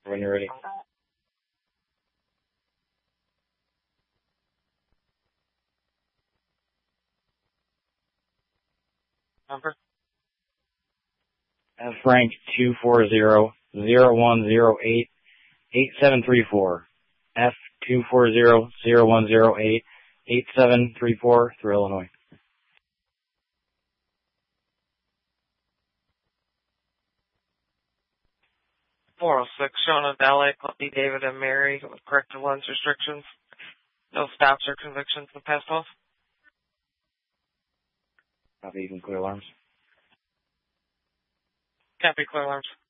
When you're ready. Number? Frank 240-0108-8734. F 240-0108-8734 through Illinois. Shona Ballet, Clumpy David and Mary with corrective lens restrictions. No stops or convictions in the past 12. Copy, you can clear alarms. Copy, clear alarms.